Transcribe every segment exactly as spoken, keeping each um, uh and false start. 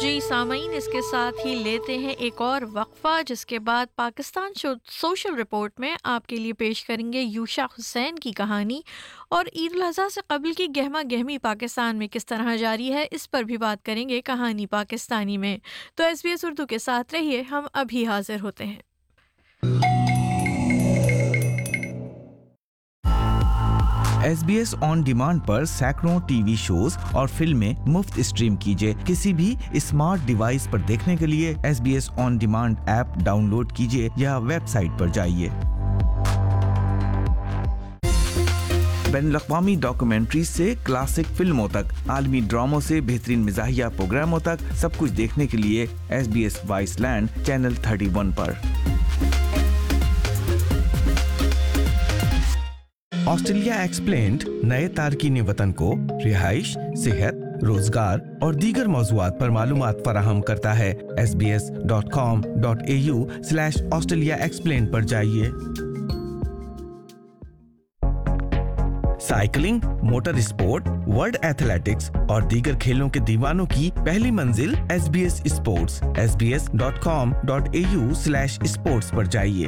جی سامعین، اس کے ساتھ ہی لیتے ہیں ایک اور وقفہ، جس کے بعد پاکستان سوشل رپورٹ میں آپ کے لیے پیش کریں گے یوشا حسین کی کہانی، اور عید الاضحیٰ سے قبل کی گہما گہمی پاکستان میں کس طرح جاری ہے، اس پر بھی بات کریں گے کہانی پاکستانی میں۔ تو ایس بی ایس اردو کے ساتھ رہیے، ہم ابھی حاضر ہوتے ہیں۔ S B S on demand پر سینکڑوں ٹی وی شوز اور فلمیں مفت اسٹریم کیجیے۔ کسی بھی اسمارٹ ڈیوائس پر دیکھنے کے لیے S B S on demand app down load کیجیے یا ویب سائٹ پر جائیے۔ بین الاقوامی ڈاکومنٹریز سے کلاسک فلموں تک، عالمی ڈراموں سے بہترین مزاحیہ پروگراموں تک، سب کچھ دیکھنے کے لیے S B S voice land channel thirty one پر۔ آسٹریلیا ایکسپلینڈ نئے تارکین وطن کو رہائش، صحت، روزگار اور دیگر موضوعات پر معلومات فراہم کرتا ہے۔ S B S dot com dot a you slash Australia explained پر جائیے۔ Cycling, motor sport, world athletics اور دیگر کھیلوں کے دیوانوں کی پہلی منزل S B S sports. S B S dot com dot a you slash sports پر جائیے۔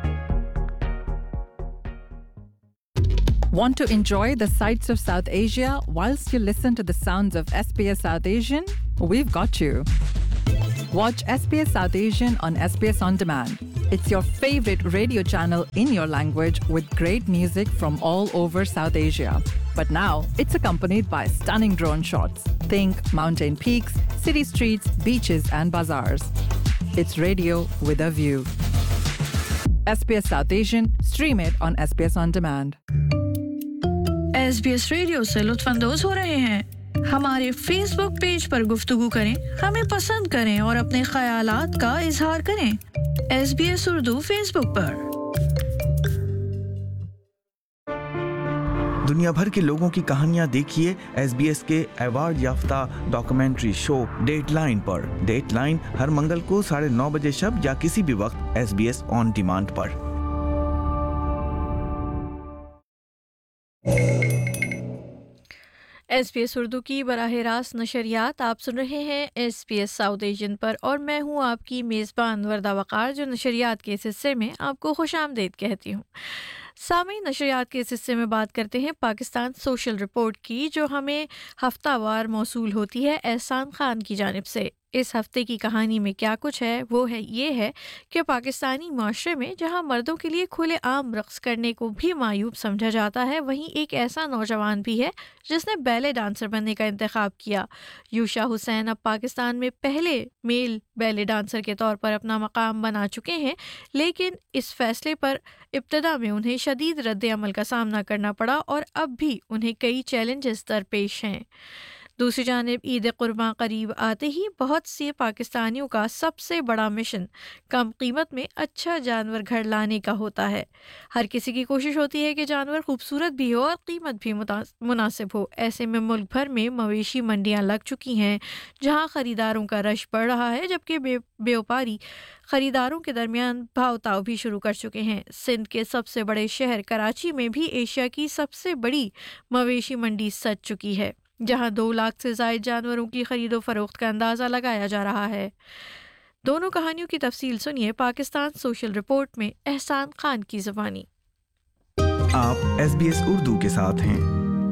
Want to enjoy the sights of South Asia whilst you listen to the sounds of S B S South Asian? We've got you. Watch S B S South Asian on S B S On Demand. It's your favorite radio channel in your language with great music from all over South Asia. But now it's accompanied by stunning drone shots. Think mountain peaks, city streets, beaches and bazaars. It's radio with a view. S B S South Asian, stream it on S B S On Demand. S B S radio سے لطف اندوز ہو رہے ہیں؟ ہمارے face بک page پر گفتگو کریں، ہمیں پسند کریں اور اپنے خیالات کا اظہار کریں۔ S B S Urdu face بک پر۔ دنیا بھر کے لوگوں کی کہانیاں دیکھیے ایس بی ایس کے ایوارڈ یافتہ ڈاکومنٹری شو ڈیٹ لائن پر۔ ڈیٹ لائن ہر منگل کو ساڑھے نو بجے شب یا کسی بھی وقت S B S on demand per. S B S Urdu کی براہ راست نشریات آپ سن رہے ہیں S B S south Asian پر، اور میں ہوں آپ کی میزبان وردہ وقار، جو نشریات کے اس حصے میں آپ کو خوش آمدید کہتی ہوں۔ سامعین، نشریات کے اس حصے میں بات کرتے ہیں پاکستان سوشل رپورٹ کی، جو ہمیں ہفتہ وار موصول ہوتی ہے احسان خان کی جانب سے۔ اس ہفتے کی کہانی میں کیا کچھ ہے، وہ ہے یہ ہے کہ پاکستانی معاشرے میں جہاں مردوں کے لیے کھلے عام رقص کرنے کو بھی معیوب سمجھا جاتا ہے، وہیں ایک ایسا نوجوان بھی ہے جس نے بیلے ڈانسر بننے کا انتخاب کیا۔ یوشا حسین اب پاکستان میں پہلے میل بیلے ڈانسر کے طور پر اپنا مقام بنا چکے ہیں، لیکن اس فیصلے پر ابتدا میں انہیں شدید رد عمل کا سامنا کرنا پڑا، اور اب بھی انہیں کئی چیلنجز درپیش ہیں۔ دوسری جانب عید قرباں قریب آتے ہی بہت سے پاکستانیوں کا سب سے بڑا مشن کم قیمت میں اچھا جانور گھر لانے کا ہوتا ہے۔ ہر کسی کی کوشش ہوتی ہے کہ جانور خوبصورت بھی ہو اور قیمت بھی مناسب ہو۔ ایسے میں ملک بھر میں مویشی منڈیاں لگ چکی ہیں، جہاں خریداروں کا رش بڑھ رہا ہے، جبکہ بے بیوپاری خریداروں کے درمیان بھاؤ تاؤ بھی شروع کر چکے ہیں۔ سندھ کے سب سے بڑے شہر کراچی میں بھی ایشیا کی سب سے بڑی مویشی منڈی سج چکی ہے، جہاں دو لاکھ سے زائد جانوروں کی خرید و فروخت کا اندازہ لگایا جا رہا ہے۔ دونوں کہانیوں کی تفصیل سنیے پاکستان سوشل رپورٹ میں احسان خان کی زبانی۔ آپ ایس بی ایس اردو کے ساتھ ہیں۔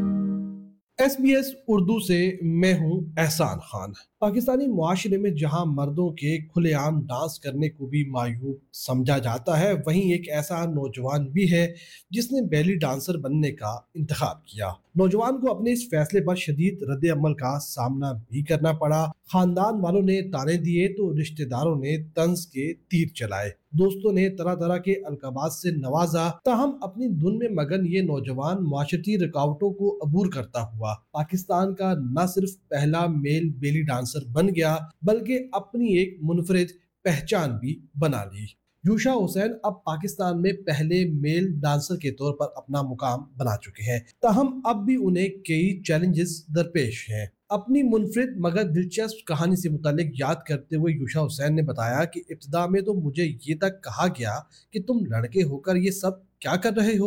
ایس بی ایس اردو سے میں ہوں احسان خان۔ پاکستانی معاشرے میں جہاں مردوں کے کھلے عام ڈانس کرنے کو بھی معیوب سمجھا جاتا ہے، وہیں ایک ایسا نوجوان بھی ہے جس نے بیلی ڈانسر بننے کا انتخاب کیا۔ نوجوان کو اپنے اس فیصلے پر شدید رد عمل کا سامنا بھی کرنا پڑا۔ خاندان والوں نے طعنے دیے تو رشتہ داروں نے طنز کے تیر چلائے، دوستوں نے طرح طرح کے القابات سے نوازا، تاہم اپنی دھن میں مگن یہ نوجوان معاشرتی رکاوٹوں کو عبور کرتا ہوا پاکستان کا نہ صرف پہلا میل بیلی ڈانسر بن گیا، بلکہ اپنی ایک منفرد پہچان بھی بنا لی۔ یوشا حسین اب پاکستان میں پہلے میل ڈانسر کے طور پر اپنا مقام بنا چکے ہیں، تاہم اب بھی انہیں کئی چیلنجز درپیش ہیں۔ اپنی منفرد مگر دلچسپ کہانی سے متعلق یاد کرتے ہوئے یوشا حسین نے بتایا کہ ابتدا میں تو مجھے یہ تک کہا گیا کہ تم لڑکے ہو کر یہ سب کیا کر رہے ہو،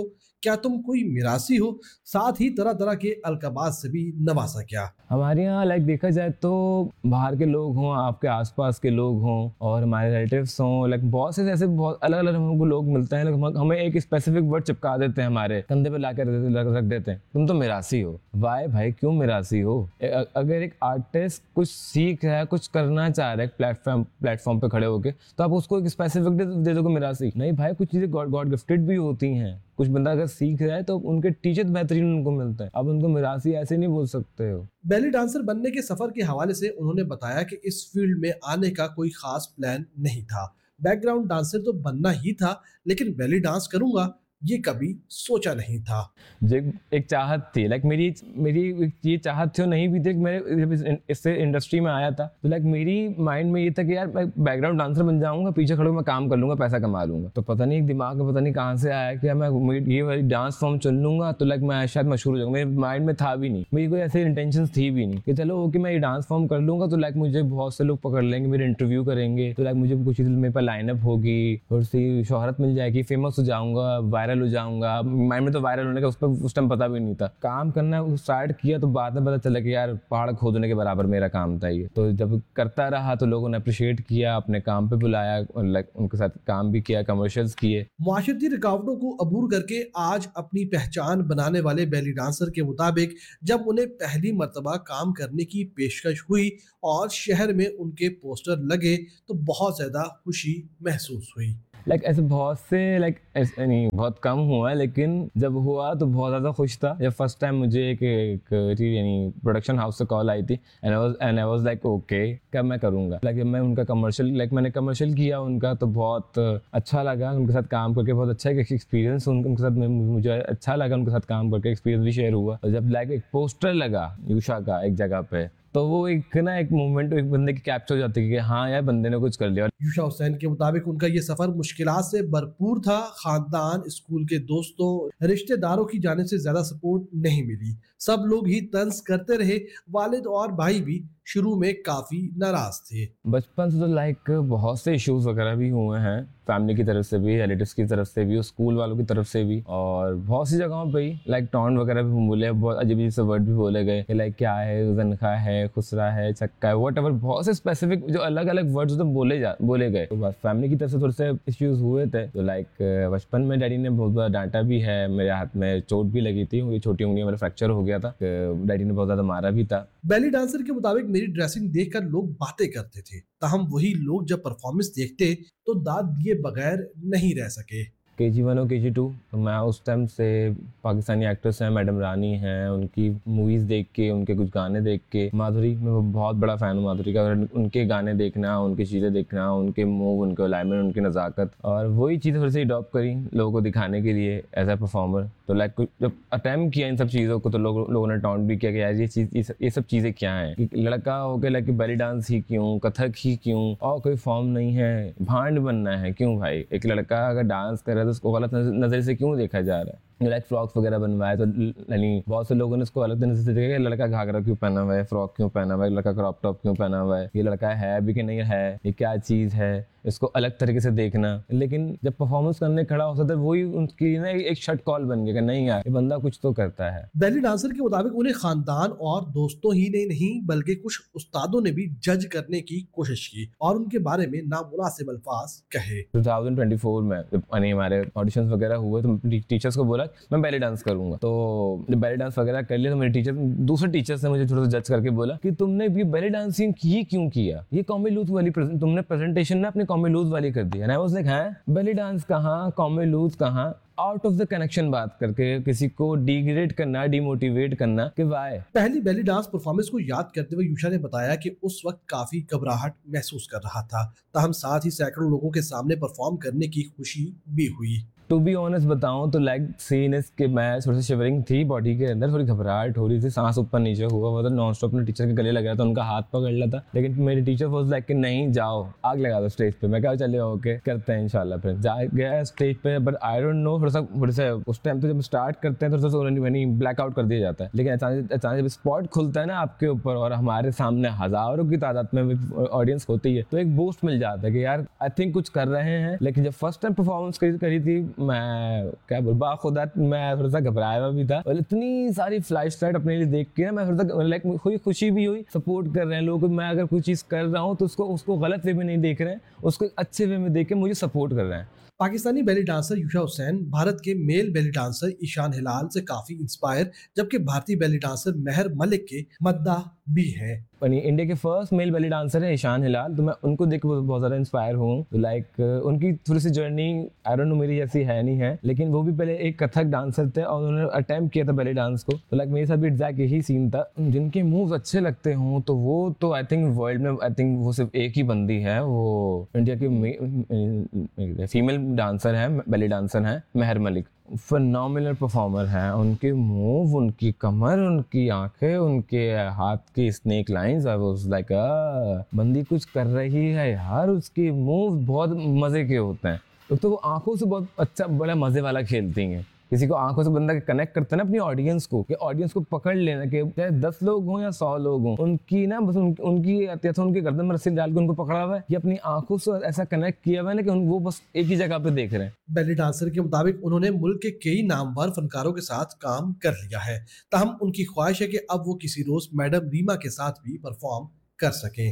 क्या तुम कोई मिरासी हो, साथ ही तरह तरह के अलकाबात से भी नवाजा गया। हमारे यहाँ लाइक देखा जाए तो बाहर के लोग हों, आपके आसपास के लोग हों और हमारे रिलेटिव्स हों, लाइक बहुत से ऐसे बहुत अलग अलग हमको लोग मिलते हैं, like हमें एक स्पेसिफिक वर्ड चिपका देते हैं, हमारे कंधे पे ला कर रख देते हैं, तुम तो मिरासी हो। वाई भाई, क्यों मिरासी हो? अगर एक आर्टिस्ट कुछ सीख रहा है, कुछ करना चाह रहा है प्लेटफॉर्म प्लेटफॉर्म पे खड़े होके, तो आप उसको एक स्पेसिफिक दे दोगे मिरासी? नहीं भाई, कुछ चीज़ें गॉड गॉड गिफ्टेड भी होती हैं। कुछ बंदा अगर सीख रहा है तो उनके टीचर बेहतरीन उनको मिलते हैं, अब उनको मिरासी ऐसे नहीं बोल सकते हो। बेली डांसर बनने के सफर के हवाले से उन्होंने बताया कि इस फील्ड में आने का कोई खास प्लान नहीं था, बैकग्राउंड डांसर तो बनना ही था, लेकिन बेली डांस करूंगा ये कभी सोचा नहीं था। जो एक चाहत थी, लाइक मेरी मेरी ये चाहत थी, नहीं भी थी। मैं इससे इंडस्ट्री में आया था तो लाइक मेरी माइंड में ये था कि यार मैं बैकग्राउंड डांसर बन जाऊंगा, पीछे खड़े मैं काम कर लूंगा, पैसा कमा लूंगा। तो पता नहीं दिमाग में पता नहीं कहाँ से आया कि मैं ये वाली डांस फॉर्म चुन लूंगा तो लाइक मैं शायद मशहूर हो जाऊंगा। मेरे माइंड में था भी नहीं, मेरी कोई ऐसे इंटेंशन थी भी नहीं कि चलो ओके मैं ये डांस फॉर्म कर लूंगा तो लाइक मुझे बहुत से लोग पकड़ लेंगे, मेरे इंटरव्यू करेंगे, तो लाइक मुझे कुछ मेरे पास लाइनअप होगी, थोड़ी सी शोहरत मिल जाएगी, फेमस हो जाऊंगा, वायरल हो जाऊंगा। माइंड में तो वायरल होने का उस पर उस टाइम पता भी नहीं था। काम करना स्टार्ट किया तो बाद में पता चला कि यार पहाड़ खोदने के बराबर मेरा काम था ये। तो जब करता रहा तो लोगों ने अप्रिशिएट किया, अपने काम पे बुलाया, लाइक उनके साथ काम भी किया, कमर्शियल्स किए। मुआशरती रुकावटों को अबूर करके आज अपनी पहचान बनाने वाले बेली डांसर के मुताबिक जब उन्हें पहली मर्तबा काम करने की पेशकश हुई और शहर में उनके पोस्टर लगे तो बहुत ज्यादा खुशी महसूस हुई। लाइक like, ऐसे बहुत से लाइक like, नहीं बहुत कम हुआ है, लेकिन जब हुआ तो बहुत ज़्यादा खुश था। जब फर्स्ट टाइम मुझे एक एक यानी प्रोडक्शन हाउस से कॉल आई थी and I was and I was like okay कब मैं करूँगा। लाइक like, मैं उनका कमर्शियल लाइक like, मैंने कमर्शियल किया उनका तो बहुत अच्छा लगा, उनके साथ काम करके बहुत अच्छा एक एक्सपीरियंस उनके साथ मुझे अच्छा लगा, उनके साथ काम करके एक्सपीरियंस भी शेयर हुआ। और जब लाइक एक पोस्टर लगा यूशा का एक जगह पे तो वो एक ना एक मोमेंट एक बंदे की कैप्चर हो जाती है कि हाँ यार बंदे ने कुछ कर लिया। यूशा हुसैन के मुताबिक उनका ये सफर मुश्किलात से भरपूर था। खानदान, स्कूल के दोस्तों, रिश्तेदारों की जाने से ज्यादा सपोर्ट नहीं मिली, सब लोग ही तंज करते रहे। वालिद और भाई भी शुरू में काफी नाराज थे। बचपन से तो लाइक बहुत से इश्यूज वगैरह भी हुए हैं, फैमिली की तरफ से भी, रिलेटिव्स की तरफ से भी, स्कूल वालों की तरफ से भी, और बहुत सी जगहों पे ही लाइक टॉन्ट वगैरह भी बोले, बहुत अजीब अजीब से वर्ड भी बोले गए कि लाइक क्या है, जनखा है, खुसरा है, चक्का है, वट एवर, बहुत से स्पेसिफिक जो अलग अलग वर्ड्स तो बोले जा बोले गए। तो बस फैमिली की तरफ से थोड़े से इश्यूज हुए थे। तो लाइक बचपन में डैडी ने बहुत ज़्यादा डांटा भी है, मेरे हाथ में चोट भी लगी थी, मेरी छोटी उंगली मेरा फ्रैक्चर हो गया था, डैडी ने बहुत ज़्यादा मारा भी था। बेली डांसर के मुताबिक मेरी ड्रेसिंग देखकर लोग बातें करते थे, ताहम वही लोग जब परफॉर्मेंस देखते तो दाद दिए बगैर नहीं रह सके। के जी वन और के जी टू तो मैं उस टाइम से पाकिस्तानी एक्ट्रेस हैं मैडम रानी हैं, उनकी मूवीज़ देख के, उनके कुछ गाने देख के, माधुरी मैं बहुत बड़ा फ़ैन हूँ माधुरी का, उनके गाने देखना, उनकी चीज़ें देखना, उनके मूव, उनके अलाइनमेंट, उनकी नज़ाकत, और वही चीज़ें थोड़ी सी अडॉप्ट करी लोगों को दिखाने के लिए एज ए परफॉर्मर। तो लाइक जब अटैम्प्ट किया इन सब चीज़ों को तो लोग, लोगों ने टॉन्ट भी किया कि यार ये चीज़ ये सब चीज़ें क्या हैं, कि लड़का हो के लाइक बेली डांस ही क्यों, कथक ही क्यों, और कोई फॉर्म नहीं है, भांड बनना है क्यों भाई? एक लड़का अगर डांस कर रहा है तो उसको गलत नज़र से क्यों देखा जा रहा है? लाइक फ्रॉक्स वगैरह बनवाए तो यानी बहुत से लोगों ने इसको अलग तरीके से देखा कि लड़का घाघरा क्यों पहना हुआ है, फ्रॉक क्यों पहना हुआ है, लड़का क्रॉप टॉप क्यों पहना हुआ है, ये लड़का है भी कि नहीं है, ये क्या चीज़ है, इसको अलग तरीके से देखना। लेकिन जब परफॉर्मेंस करने खड़ा होता था वही उनकी ना एक शट कॉल बन गया कि नहीं यार ये बंदा कुछ तो करता है। बेली डांसर के मुताबिक उन्हें खानदान और दोस्तों ही नहीं नहीं बल्कि कुछ उस्तादों ने भी जज करने की कोशिश की और उनके बारे में नामुनासिब अल्फाज कहे। दो हज़ार चौबीस में जब हमारे ऑडिशंस वगैरह हुए तो टीचर्स को बोला मैं बेली डांस करूंगा, तो जब बेली डांस वगैरह कर लिया तो मेरे टीचर दूसरे टीचर्स ने मुझे थोड़ा सा जज करके बोला कि तुमने ये बेली डांसिंग की क्यों किया, ये कॉमी लूज वाली तुमने प्रेजेंटेशन में अपनी कॉमी लूज वाली कर दी। एंड आई वाज लाइक हैं बेली डांस कहाँ, कॉमी लूज कहाँ, आउट ऑफ द कनेक्शन बात करके किसी को डिग्रेड करना, डिमोटिवेट करना कि वाई। पहली बेली डांस परफॉर्मेंस को याद करते हुए यूशा ने बताया कि उस वक्त काफी घबराहट महसूस कर रहा था, ताहम साथ ही सैकड़ों लोगों के सामने परफॉर्म करने की खुशी भी हुई। टू बी ऑनेस्ट बताऊं तो लाइक सीन इज कि मैं थोड़ी सी शिवरिंग थी बॉडी के अंदर, थोड़ी घबराहट हो रही थी, सांस ऊपर नीचे हुआ हुआ था, नॉन स्टॉप अपने टीचर के गले लग रहा था, उनका हाथ पकड़ लिया था, लेकिन मेरी टीचर वाज लाइक कि नहीं जाओ आग लगा दो स्टेज पे। मैं कहा चलिए ओके करते हैं इंशाल्लाह। फिर जा गया स्टेज पे, बट आई डोंट नो थोड़ा सा थोड़ा सा उस टाइम पे जब स्टार्ट करते हैं तो थोड़ा सा ब्लैक आउट कर दिया जाता है, लेकिन अचानक अचानक स्पॉट खुलता है ना आपके ऊपर और हमारे सामने हजारों की तादाद में ऑडियंस होती है तो एक बूस्ट मिल जाता है कि यार आई थिंक कुछ कर रहे हैं। लेकिन जब फर्स्ट टाइम परफॉर्मेंस करी थी میں کیا بول باخدا میں تھوڑا سا گھبرایا ہوا بھی تھا, اور اتنی ساری فلائٹ فلائٹ اپنے لیے دیکھ کے نا میں تھوڑا سا لائک کوئی خوشی بھی ہوئی, سپورٹ کر رہے ہیں لوگ, میں اگر کوئی چیز کر رہا ہوں تو اس کو اس کو غلط وے میں نہیں دیکھ رہے ہیں, اس کو اچھے وے میں دیکھ کے مجھے سپورٹ کر رہے ہیں. پاکستانی بیلی ڈانسر یوشا حسین بھارت کے میل بیلی ڈانسر ایشان ہلال سے کافی انسپائر, جبکہ بھارتی بیلی ڈانسر مہر ملک کے مداح بھی ہیں. انڈیا کے فرسٹ میل بیلی ڈانسر ہے ایشان ہلال, تو میں ان کو دیکھ کے بہت زیادہ انسپائر ہوں. لائک ان کی تھوڑی سی جرنی آئی ڈونٹ نو میری جیسی ہے نہیں ہے, لیکن وہ بھی پہلے ایک کتھک ڈانسر تھے اور انہوں نے اٹیمپٹ کیا تھا بیلی ڈانس کو. تو لائک میرے ساتھ بھی ایگزیکٹ یہی سین تھا. جن کے مووز اچھے لگتے ہوں تو وہ تو آئی تھنک ورلڈ میں آئی تھنک وہ صرف ایک ہی بندی ہے, وہ انڈیا کی فیمیل ڈانسر ہے, بیلی ڈانسر ہیں, مہر ملک. فنامنل پرفارمر ہیں, ان کے موو, ان کی کمر, ان کی آنکھیں, ان کے ہاتھ کی snack lines, I was like بندی کچھ کر رہی ہے یار. اس کی موو بہت مزے کے ہوتے ہیں. ایک تو وہ آنکھوں سے بہت اچھا بڑا مزے والا کھیلتی ہیں. کسی کو آنکھوں سے بندہ کنیکٹ کرتا ہے نا اپنی آڈینس کو, کہ آڈینس کو پکڑ لینا, کہ چاہے دس لوگ ہوں یا سو لوگ ہوں, ان کی نا بس ان کی جیسے ان کے گردن میں رسی ڈال کے ان کو پکڑا ہوا ہے, یہ اپنی آنکھوں سے ایسا کنیکٹ کیا ہوا ہے نا کہ وہ بس ایک ہی جگہ پہ دیکھ رہے ہیں. بیلی ڈانسر کے مطابق انہوں نے ملک کے کئی نامور فنکاروں کے ساتھ کام کر لیا ہے, تاہم ان کی خواہش ہے کہ اب وہ کسی روز میڈم ریما کے ساتھ بھی پرفارم کر سکیں.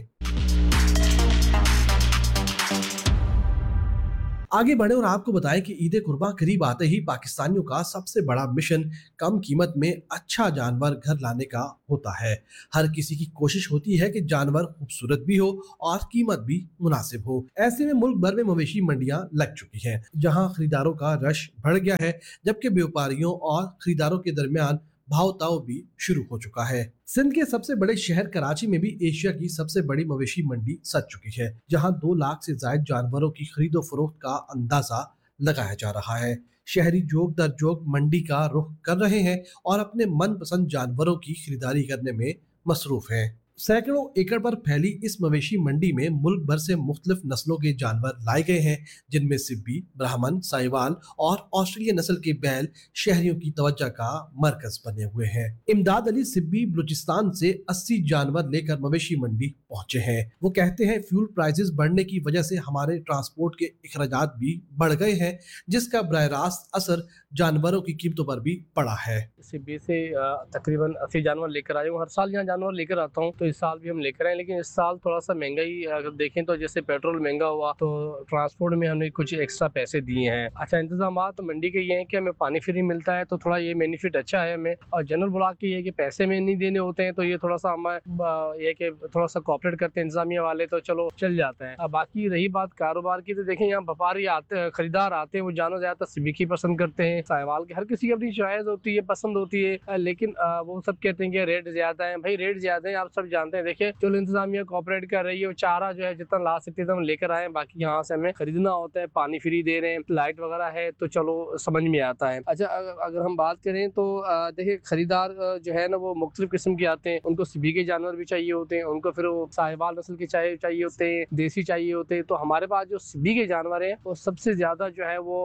آگے بڑھیں اور آپ کو بتائیں کہ عید قرباں قریب آتے ہی پاکستانیوں کا سب سے بڑا مشن کم قیمت میں اچھا جانور گھر لانے کا ہوتا ہے. ہر کسی کی کوشش ہوتی ہے کہ جانور خوبصورت بھی ہو اور قیمت بھی مناسب ہو. ایسے میں ملک بھر میں مویشی منڈیاں لگ چکی ہیں, جہاں خریداروں کا رش بڑھ گیا ہے, جبکہ بیوپاریوں اور خریداروں کے درمیان بھاؤ تاؤ بھی شروع ہو چکا ہے. سندھ کے سب سے بڑے شہر کراچی میں بھی ایشیا کی سب سے بڑی مویشی منڈی سج چکی ہے, جہاں دو لاکھ سے زائد جانوروں کی خرید و فروخت کا اندازہ لگایا جا رہا ہے. شہری جوگ در جوگ منڈی کا رخ کر رہے ہیں اور اپنے من پسند جانوروں کی خریداری کرنے میں مصروف ہیں. سینکڑوں ایکڑ پر پھیلی اس مویشی منڈی میں ملک بھر سے مختلف نسلوں کے جانور لائے گئے ہیں, جن میں سبی, برہمن, سائیوال اور آسٹریلین نسل کے بیل شہریوں کی توجہ کا مرکز بنے ہوئے ہیں. امداد علی سبی بلوچستان سے اسی جانور لے کر مویشی منڈی پہنچے ہیں. وہ کہتے ہیں فیول پرائسز بڑھنے کی وجہ سے ہمارے ٹرانسپورٹ کے اخراجات بھی بڑھ گئے ہیں, جس کا براہ راست اثر جانوروں کی قیمتوں پر بھی پڑا ہے. سبی سے تقریباً اسی جانور لے کر آئے ہوں. ہر سال یہاں جانور لے کر آتا ہوں, تو اس سال بھی ہم لے کر آئے, لیکن اس سال تھوڑا سا مہنگائی اگر دیکھیں تو جیسے پیٹرول مہنگا ہوا تو ٹرانسپورٹ میں ہم نے کچھ ایکسٹرا پیسے دیے ہیں. اچھا انتظامات منڈی کے یہ ہیں کہ ہمیں پانی فری ملتا ہے, تو تھوڑا یہ بینیفٹ اچھا ہے ہمیں. اور جنرل بلاک کی یہ کہ پیسے میں نہیں دینے ہوتے ہیں, تو یہ تھوڑا سا ہمیں یہ کہ تھوڑا سا کوآپریٹ کرتے ہیں انتظامیہ والے, تو چلو چل جاتا ہے. باقی رہی بات کاروبار کی, تو دیکھیں یہاں وپاری آتے خریدار آتے ہیں, وہ جانور زیادہ تر سبی کی پسند کرتے ہیں, سائیوال کے, ہر کسی کی اپنی چوائس ہوتی ہے, پسند ہوتی ہے, لیکن وہ سب کہتے ہیں کہ ریٹ زیادہ ہیں. بھائی ریٹ زیادہ ہیں, آپ سب جانتے ہیں. دیکھیں چلو انتظامیہ کوآپریٹ کر رہی ہے, وہ چارہ جو ہے جتنا لا سکتے تھے ہم لے کر آئے, باقی یہاں سے ہمیں خریدنا ہوتا ہے. پانی فری دے رہے ہیں, لائٹ وغیرہ ہے, تو چلو سمجھ میں آتا ہے. اچھا اگر ہم بات کریں تو دیکھیں خریدار جو ہے نا وہ مختلف قسم کے آتے ہیں. ان کو سبی کے جانور بھی چاہیے ہوتے ہیں, ان کو پھر وہ سائیوال نسل کے چاہیے چاہیے ہوتے ہیں, دیسی چاہیے ہوتے ہیں. تو ہمارے پاس جو سبی کے جانور ہیں وہ سب سے زیادہ جو ہے وہ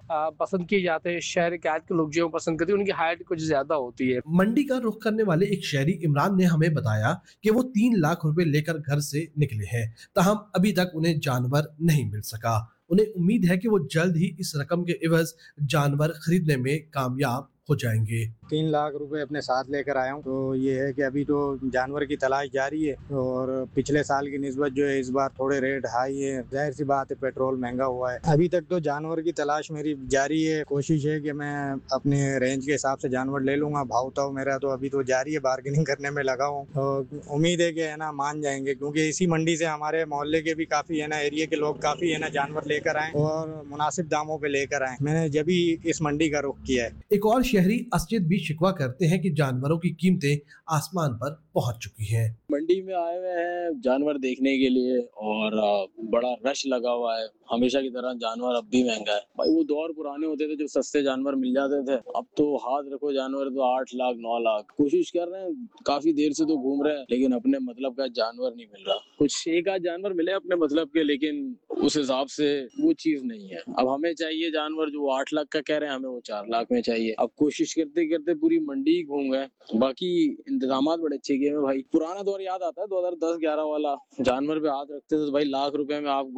پسند کیے جاتے ہیں. شہر کے آج کے لوگ جو پسند کرتے ہیں, ان کی ہائٹ کچھ زیادہ ہوتی ہے. منڈی کا رخ کرنے والے ایک شہری عمران نے ہمیں بتایا کہ وہ تین لاکھ روپے لے کر گھر سے نکلے ہیں, تاہم ابھی تک انہیں جانور نہیں مل سکا. انہیں امید ہے کہ وہ جلد ہی اس رقم کے عوض جانور خریدنے میں کامیاب ہو جائیں گے. تین لاکھ روپے اپنے ساتھ لے کر آیا ہوں. تو یہ ہے کہ ابھی تو جانور کی تلاش جاری ہے, اور پچھلے سال کی نسبت جو ہے اس بار تھوڑے ریٹ ہائی ہے. ظاہر سی بات ہے پیٹرول مہنگا ہوا ہے. ابھی تک تو جانور کی تلاش میری جاری ہے. کوشش ہے کہ میں اپنے رینج کے حساب سے جانور لے لوں گا. بھاؤ تاؤ میرا تو ابھی تو جاری ہے, بارگیننگ کرنے میں لگا ہوں. اور امید ہے کہ ہے نا مان جائیں گے, کیونکہ اسی منڈی سے ہمارے محلے کے بھی کافی ہے نا ایریے کے لوگ کافی ہے نا جانور لے کر آئیں اور مناسب داموں پہ لے کر آئیں. میں نے جبھی اس منڈی کا رخ کیا ہے. ایک اور شہری اسجد بھی شکوہ کرتے ہیں کہ جانوروں کی قیمتیں آسمان پر پہنچ چکی ہیں. منڈی میں آئے ہوئے ہیں جانور دیکھنے کے لیے, اور بڑا رش لگا ہوا ہے. ہمیشہ کی طرح جانور اب بھی مہنگا ہے بھائی. وہ دور پرانے ہوتے تھے جو سستے جانور مل جاتے تھے, اب تو ہاتھ رکھو جانور تو آٹھ لاکھ نو لاکھ. کوشش کر رہے ہیں, کافی دیر سے تو گھوم رہے ہیں, لیکن اپنے مطلب کا جانور نہیں مل رہا. کچھ ایک آدھ جانور ملے اپنے مطلب کے, لیکن اس حساب سے وہ چیز نہیں ہے. اب ہمیں چاہیے جانور جو آٹھ لاکھ کا کہہ رہے ہیں, ہمیں وہ چار لاکھ میں چاہیے. اب کوشش کرتے کرتے پوری منڈی گھوم گئے. باقی انتظامات بڑے اچھے کیے ہیں بھائی. پرانا دور یاد آتا ہے دو ہزار دس گیارہ والا, جانور پہ ہاتھ رکھتے تھے تو بھائی لاکھ روپے میں آپ کو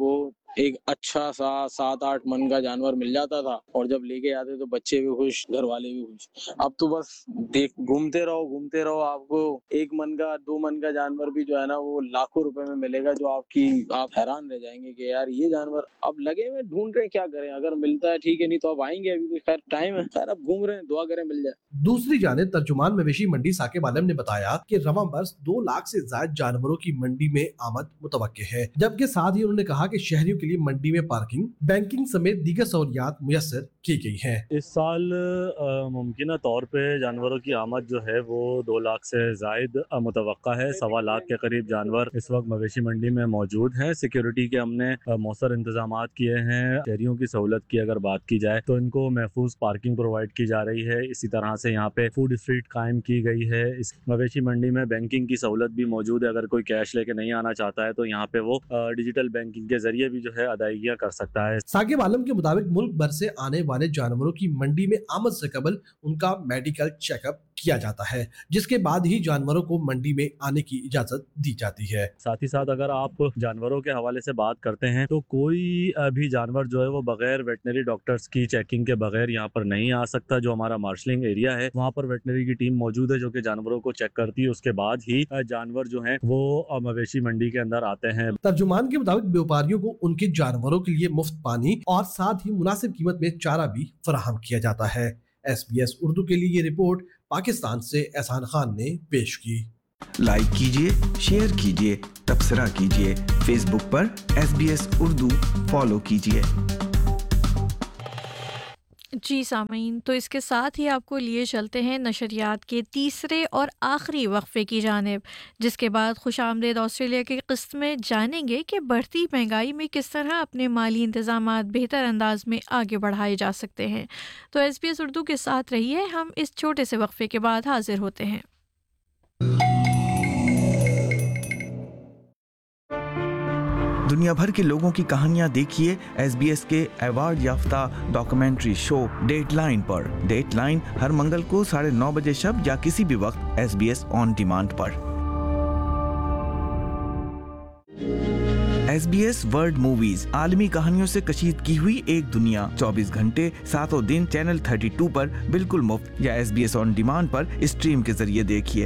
एक अच्छा सा सात आठ मन का जानवर मिल जाता था और जब लेके आते तो बच्चे भी खुश, घर वाले भी खुश। अब तो बस देख घूमते रहो घूमते रहो, आपको एक मन का दो मन का जानवर भी जो है ना वो लाखों रुपए में मिलेगा, जो आपकी आप हैरान रह जाएंगे कि यार ये जानवर अब लगे हुए ढूंढ रहे हैं, क्या करें, अगर मिलता है ठीक है, नहीं तो अब आएंगे, अभी तो खैर टाइम है, खैर अब घूम रहे हैं, दुआ करें मिल जाए। दूसरी जानिब तर्जुमान मवेशी मंडी साकिब आलम ने बताया कि रवां बरस दो लाख से ज्यादा जानवरों की मंडी में आमद मुतवक्के है, जबकि साथ ही उन्होंने कहा कि शहरियों के लिए मंडी में पार्किंग, बैंकिंग समेत दीगर सहूलियात मुयस्सर की गई है। इस साल मुमकिन तौर पे जानवरों की आमद जो है वो दो लाख से जायद मुतवक्का है। सवा लाख के करीब जानवर इस वक्त मवेशी मंडी में मौजूद हैं। सिक्योरिटी के हमने मौसर इंतजामात किए हैं। शहरियों की सहूलत की अगर बात की जाए तो इनको महफूज पार्किंग प्रोवाइड की जा रही है। इसी तरह से यहाँ पे फूड स्ट्रीट कायम की गई है। इस मवेशी मंडी में बैंकिंग की सहूलत भी मौजूद है। अगर कोई कैश लेके नहीं आना चाहता है तो यहाँ पे वो डिजिटल बैंकिंग के जरिए भी जो है अदायगियाँ कर सकता है। साकिब आलम के मुताबिक मुल्क भर से आने वाले जानवरों की मंडी में आमद से कबल उनका मेडिकल चेकअप किया जाता है, जिसके बाद ही जानवरों को मंडी में आने की इजाजत दी जाती है। साथ ही साथ अगर आप जानवरों के हवाले से बात करते हैं तो कोई भी जानवर जो है वो बगैर वेटनरी डॉक्टर्स की चेकिंग के बगैर यहाँ पर नहीं आ सकता। जो हमारा मार्शलिंग एरिया है वहाँ पर वेटनरी की टीम मौजूद है जो कि जानवरों को चेक करती है, उसके बाद ही जानवर जो हैं वो मवेशी मंडी के अंदर आते हैं। तर्जुमान के मुताबिक व्यापारियों को उनके जानवरों के लिए मुफ्त पानी और साथ ही मुनासिब कीमत में चारा भी फराहम किया जाता है। एस बी एस उर्दू के लिए ये रिपोर्ट पाकिस्तान से एहसान खान ने पेश की। लाइक कीजिए, शेयर कीजिए, तबसरा कीजिए। फेसबुक पर S B S Urdu follow कीजिए। जी सामीन, तो इसके साथ ही आपको लिए चलते हैं नशरियात के तीसरे और आखिरी वक्फे की जानिब, जिसके बाद खुशामदीद ऑस्ट्रेलिया की किस्त में जानेंगे कि बढ़ती महंगाई में किस तरह अपने माली इंतजामात बेहतर अंदाज में आगे बढ़ाए जा सकते हैं। तो एस बी एस उर्दू के साथ रहिए, हम इस छोटे से वक्फे के बाद हाजिर होते हैं। दुनिया भर के लोगों की कहानियां देखिए एस बी एस के अवार्ड याफ्ता डॉक्यूमेंट्री शो डेडलाइन पर। डेडलाइन हर मंगल को साढ़े नौ बजे शब या किसी भी वक्त S B S on demand पर। S B S world movies, आलमी कहानियों से कशीद की हुई एक दुनिया, चौबीस घंटे सातों दिन चैनल बत्तीस पर बिल्कुल मुफ्त या S B S on demand पर स्ट्रीम के जरिए देखिए।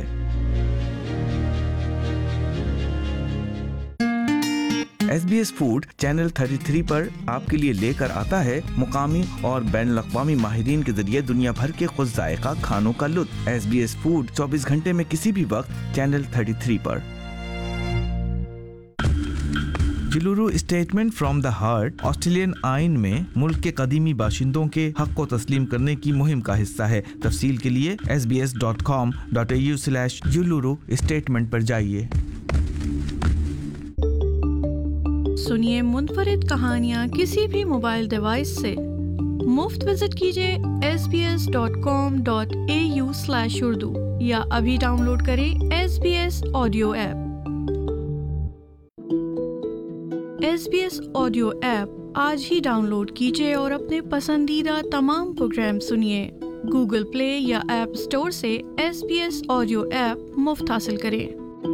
S B S food channel तैंतीस पर आपके लिए लेकर आता है मुकामी और बैनुल अक़वामी माहिरीन के जरिए दुनिया भर के खुद जायका खानों का लुत्फ। एस बी एस फूड चौबीस घंटे में किसी भी वक्त चैनल तैंतीस पर। जुलूरू statement from the heart Australian आइन में मुल्क के कदीमी बाशिंदों के हक को तस्लीम करने की मुहिम का हिस्सा है। तफसील के लिए S B S dot com dot A you slash जुलूरू statement पर जाइए। सुनिए मुनफरिद कहानियाँ किसी भी मोबाइल डिवाइस से। मुफ्त विजिट कीजिए S B S dot com dot A you slash Urdu या अभी डाउनलोड करें S B S audio app. S B S audio app आज ही डाउनलोड कीजिए और अपने पसंदीदा तमाम प्रोग्राम सुनिए। गूगल प्ले या ऐप स्टोर से S B S audio app मुफ्त हासिल करें।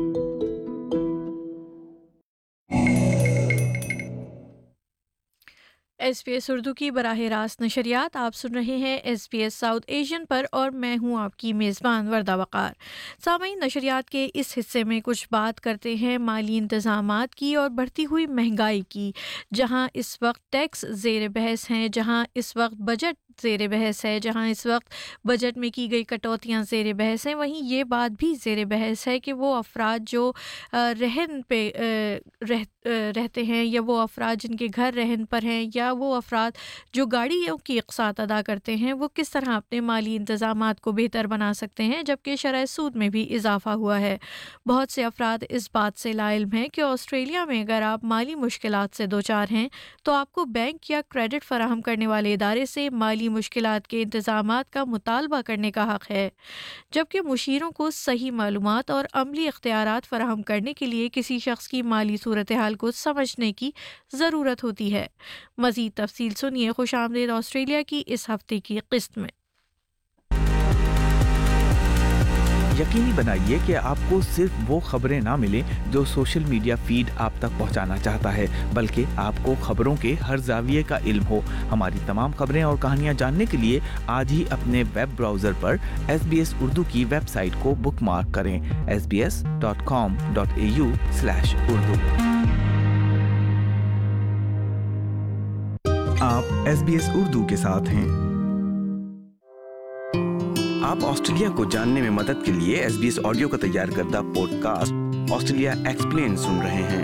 एस बी एस उर्दू की बराह रास्त नशरियात आप सुन रहे हैं S B S south Asian पर और मैं हूं आपकी मेज़बान वर्दा वक़ार। सामईन, नशरियात के इस हिस्से में कुछ बात करते हैं माली इंतज़ामात की और बढ़ती हुई महंगाई की। जहां इस वक्त टैक्स ज़ेर बहस हैं, जहां इस वक्त बजट ज़ेर बहस है, जहां इस वक्त बजट में की गई कटौतियां ज़ेर बहस हैं, वहीं ये बात भी ज़ेर बहस है कि वो अफराद जो रहन पे रह रहते हैं या वो अफराद जिनके घर रहन पर हैं या वो अफराद जो गाड़ियों की अक़सात अदा करते हैं, वो किस तरह अपने माली इंतज़ामात को बेहतर बना सकते हैं, जबकि शरह सूद में भी इजाफ़ा हुआ है। बहुत से अफराद इस बात से लाइल्म हैं कि ऑस्ट्रेलिया में अगर आप माली मुश्किलात से दो चार हैं तो आपको बैंक या क्रेडिट फराहम करने वाले इदारे से माली मुश्किलात के इंतज़ामात का मुतालबा करने का हक़ है, जबकि मुशीरों को सही मालूमात और अमली इख्तियारात फराहम करने के लिए किसी शख्स की माली सूरत हाल को समझने की ज़रूरत होती है। मज़ीद तफसील सुनिए खुशामदीद ऑस्ट्रेलिया की इस हफ्ते की किस्त में। यकीनी बनाइए कि आपको सिर्फ वो खबरें ना मिलें जो सोशल मीडिया फीड आप तक पहुंचाना चाहता है, बल्कि आपको खबरों के हर जाविये का इल्म हो। हमारी तमाम खबरें और कहानियां जानने के लिए आज ही अपने वेब ब्राउज़र पर एस बी एस उर्दू की वेबसाइट को बुकमार्क करें S B S dot com dot A you slash Urdu. आप एस बी एस उर्दू के साथ हैं। आप ऑस्ट्रेलिया को जानने में मदद के लिए एस बी एस ऑडियो का तैयार करदा पॉडकास्ट ऑस्ट्रेलिया एक्सप्लेन सुन रहे हैं।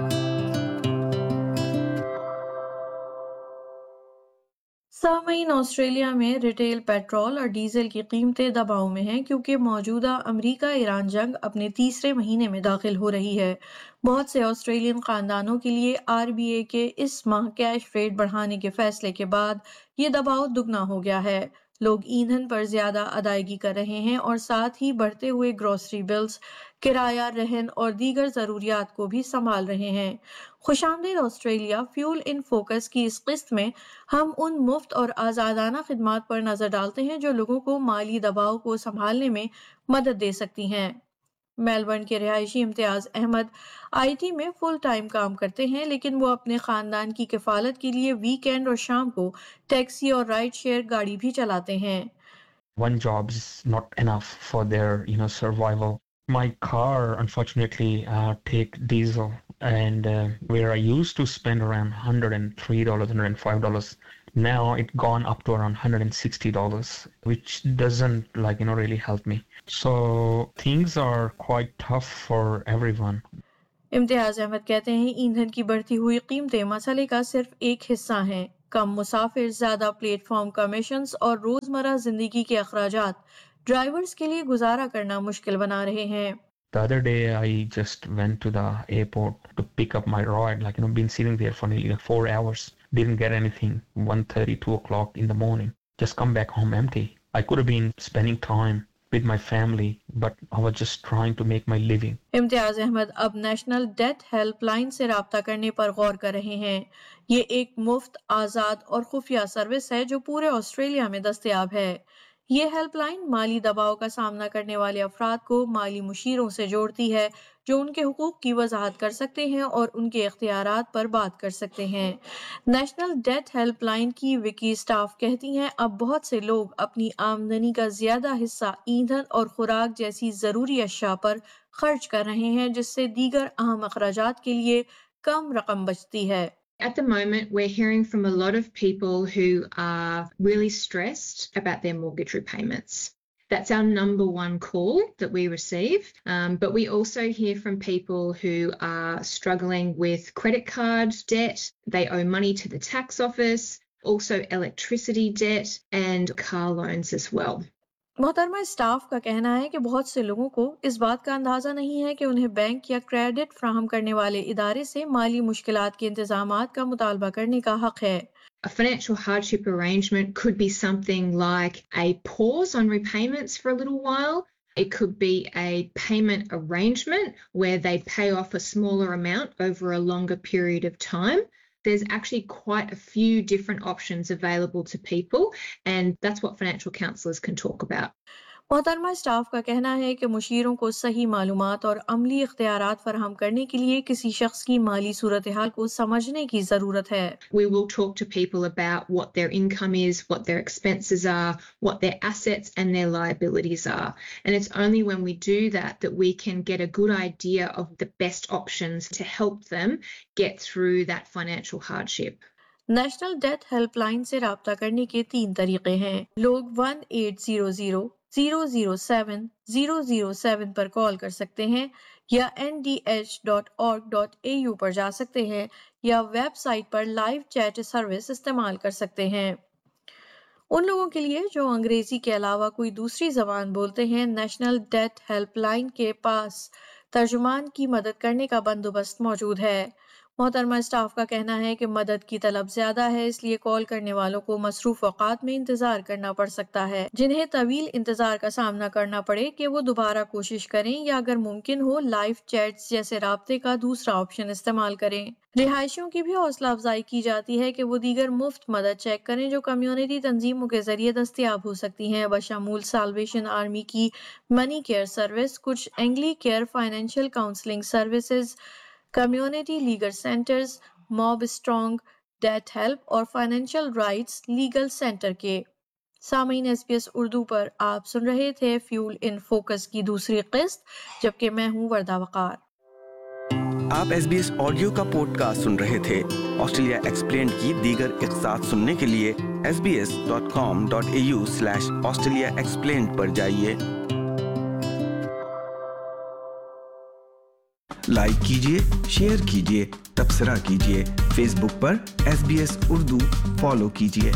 सामीन, ऑस्ट्रेलिया में रिटेल पेट्रोल और डीजल की कीमतें दबाव में हैं क्योंकि मौजूदा अमेरिका ईरान जंग अपने तीसरे महीने में दाखिल हो रही है। बहुत से ऑस्ट्रेलियन खानदानों के लिए आर बी ए के इस माह कैश रेट बढ़ाने के फैसले के बाद ये दबाव दुगना हो गया है। लोग ईंधन पर ज्यादा अदायगी कर रहे हैं और साथ ही बढ़ते हुए ग्रोसरी बिल्स, किराया, रहन और दीगर ज़रूरियात को भी संभाल रहे हैं। खुशामदीद ऑस्ट्रेलिया फ्यूल इन फोकस की इस किस्त में हम उन मुफ्त और आज़ादाना खिदमात पर नज़र डालते हैं जो लोगों को माली दबाव को संभालने में मदद दे सकती हैं। मेलबर्न के रिहायशी इम्तियाज अहमद आई टी में फुल टाइम काम करते हैं, लेकिन वो अपने खानदान की किफालत के लिए वीकेंड और शाम को टैक्सी और राइड शेयर गाड़ी भी चलाते हैं। One job is not enough for their, you know, survival. My car, unfortunately, uh, take diesel, and uh, where I used to spend around one hundred three dollars, one hundred five dollars, now it gone up to around one hundred sixty dollars, which doesn't, like, you know, really help me. So things are quite tough for everyone. Imtiaz Ahmad कहते हैं ईंधन की बढ़ती हुई कीमतें मसले का सिर्फ एक हिस्सा हैं। कम मुसाफिर, ज्यादा प्लेटफॉर्म कमीशंस और रोजमर्रा जिंदगी के अखराजात ड्राइवर्स के लिए गुजारा करना मुश्किल बना रहे हैं। The other day, I just went to the airport to pick up my ride, like, you know, been sitting there for nearly like four hours, didn't get anything, one thirty, two o'clock in the morning, just come back home empty. I could have been spending time with my family, but I was just trying to make my living. Imtiaz Ahmad अब national death helpline से राब्ता करने पर गौर कर रहे हैं। ये एक मुफ्त, आज़ाद और खुफिया सर्विस है जो पूरे ऑस्ट्रेलिया में दस्तयाब है। ये हेल्पलाइन माली दबाव का सामना करने वाले अफराद को माली मुशीरों से जोड़ती है जो उनके हुकूक की वजाहत कर सकते हैं और उनके इख्तियारात पर बात कर सकते हैं। नेशनल डेथ हेल्पलाइन की विकी स्टाफ कहती हैं अब बहुत से लोग अपनी आमदनी का ज्यादा हिस्सा ईंधन और खुराक जैसी जरूरी अशिया पर खर्च कर रहे हैं, जिससे दीगर अहम अखराजात के लिए कम रकम बचती है। At the moment, we're hearing from a lot of people who are really stressed about their mortgage repayments. That's our number one call that we receive. Um, but we also hear from people who are struggling with credit card debt. They owe money to the tax office, also electricity debt and car loans as well. मोहतरमा staff का कहना है कि बहुत से लोगों को इस बात का अंदाजा नहीं है कि उन्हें बैंक या क्रेडिट फ्राहम करने वाले इदारे से माली मुश्किलात के इंतजामात का मुतालबा करने का हक है। A financial hardship arrangement could be something like a pause on repayments for a little while. It could be a payment arrangement where they pay off a smaller amount over a longer period of time. There's actually quite a few different options available to people, and that's what financial counsellors can talk about. मोहतरमा staff का कहना है कि मुशीरों को सही मालूमात और अमली इख्तियारात फराहम करने के लिए किसी शख्स की माली सूरत हाल को समझने की ज़रूरत है। We will talk to people about what their income is, what their expenses are, what their assets and their liabilities are. And it's only when we do that that we can get a good idea of the best options to help them get through that financial hardship. National death helpline से राब्ता करने के तीन तरीके हैं। लोग one eight zero zero zero zero seven zero zero seven पर call कर सकते हैं या N D H dot org dot A you पर जा सकते हैं या वेबसाइट पर लाइव चैट सर्विस इस्तेमाल कर सकते हैं। उन लोगों के लिए जो अंग्रेजी के अलावा कोई दूसरी जबान बोलते हैं, नेशनल डेथ हेल्पलाइन के पास तर्जुमान की मदद करने का बंदोबस्त मौजूद है। محترمہ اسٹاف کا کہنا ہے کہ مدد کی طلب زیادہ ہے، اس لیے کال کرنے والوں کو مصروف اوقات میں انتظار کرنا پڑ سکتا ہے، جنہیں طویل انتظار کا سامنا کرنا پڑے کہ وہ دوبارہ کوشش کریں یا اگر ممکن ہو لائیو چیٹس جیسے رابطے کا دوسرا آپشن استعمال کریں۔ رہائشیوں کی بھی حوصلہ افزائی کی جاتی ہے کہ وہ دیگر مفت مدد چیک کریں جو کمیونٹی تنظیموں کے ذریعے دستیاب ہو سکتی ہیں، بشمول سالویشن آرمی کی منی کیئر سروس، کچھ اینگلی care financial counselling services, community legal centres, mob strong, date help اور فائنینشیل رائٹس لیگل سینٹر کے۔ سامعین، ایس بی ایس اردو پر آپ سن رہے تھے فیول ان فوکس کی دوسری قسط، جبکہ میں ہوں وردہ وقار۔ آپ ایس بی ایس آڈیو کا پوڈ کاسٹ سن رہے تھے۔ آسٹریلیا ایکسپلینڈ کی دیگر اقساط سننے کے لیے S B S dot com dot a you slash Australia explained پر جائیے۔ لائک کیجیے، شیئر کیجیے، تبصرہ کیجیے۔ فیس بک پر S B S Urdu follow کیجیے۔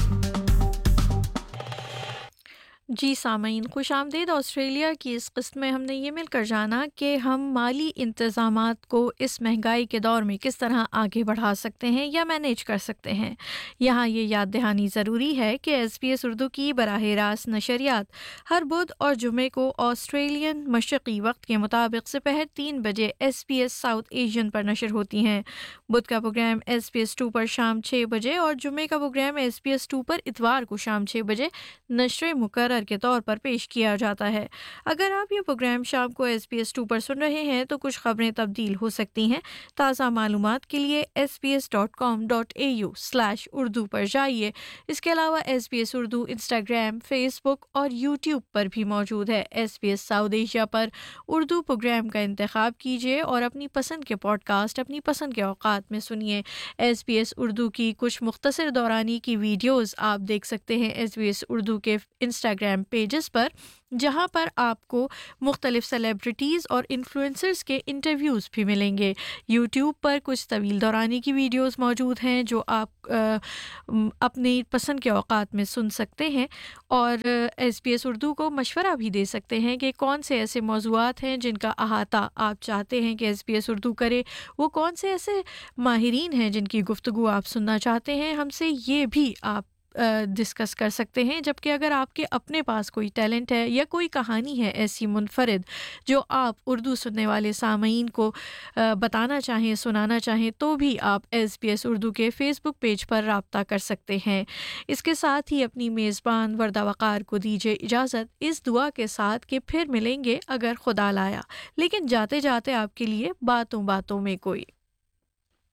جی سامعین، خوش آمدید۔ آسٹریلیا کی اس قسط میں ہم نے یہ مل کر جانا کہ ہم مالی انتظامات کو اس مہنگائی کے دور میں کس طرح آگے بڑھا سکتے ہیں یا مینیج کر سکتے ہیں۔ یہاں یہ یاد دہانی ضروری ہے کہ ایس بی ایس اردو کی براہ راست نشریات ہر بدھ اور جمعے کو آسٹریلین مشرقی وقت کے مطابق سپہر تین بجے S B S south Asian پر نشر ہوتی ہیں۔ بدھ کا programme S B S to پر شام چھ بجے اور جمعے کا programme S B S to پر اتوار کو شام چھ بجے نشر مقرر کے طور پر پیش کیا جاتا ہے۔ اگر آپ یہ پروگرام شام کو ایس بی ایس ٹو پر سن رہے ہیں تو کچھ خبریں تبدیل ہو سکتی ہیں۔ تازہ معلومات کے لیے S B S dot com dot a you slash Urdu پر جائیے۔ اس کے علاوہ S B S Urdu Instagram, face بک اور یوٹیوب پر بھی موجود ہے۔ S B S south Asia پر اردو پروگرام کا انتخاب کیجیے اور اپنی پسند کے پوڈ کاسٹ اپنی پسند کے اوقات میں سنیے۔ ایس بی ایس اردو کی کچھ مختصر دورانی کی ویڈیوز آپ دیکھ سکتے ہیں ایس بی ایس اردو کے انسٹاگرام پیجز پر، جہاں پر آپ کو مختلف سیلیبریٹیز اور انفلوئنسرز کے انٹرویوز بھی ملیں گے۔ یوٹیوب پر کچھ طویل دورانی کی ویڈیوز موجود ہیں جو آپ اپنی پسند کے اوقات میں سن سکتے ہیں، اور ایس بی ایس اردو کو مشورہ بھی دے سکتے ہیں کہ کون سے ایسے موضوعات ہیں جن کا احاطہ آپ چاہتے ہیں کہ ایس بی ایس اردو کرے، وہ کون سے ایسے ماہرین ہیں جن کی گفتگو آپ سننا چاہتے ہیں۔ ہم سے یہ بھی آپ ڈسکس کر سکتے ہیں، جبکہ اگر آپ کے اپنے پاس کوئی ٹیلنٹ ہے یا کوئی کہانی ہے ایسی منفرد جو آپ اردو سننے والے سامعین کو بتانا چاہیں، سنانا چاہیں، تو بھی آپ ایس بی ایس اردو کے فیس بک پیج پر رابطہ کر سکتے ہیں۔ اس کے ساتھ ہی اپنی میزبان وردہ وقار کو دیجیے اجازت، اس دعا کے ساتھ کہ پھر ملیں گے اگر خدا لایا، لیکن جاتے جاتے آپ کے لیے باتوں باتوں میں کوئی